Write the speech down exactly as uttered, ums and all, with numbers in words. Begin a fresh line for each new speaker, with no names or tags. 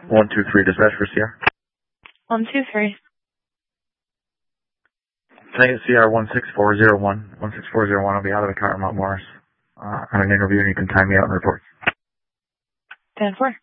one two three, dispatch for C R.
one two three.
Can I get C R one six four zero one? one six four zero one, I'll be out of the car in Mount Morris uh, on an interview, and you can time me out and report.
ten four.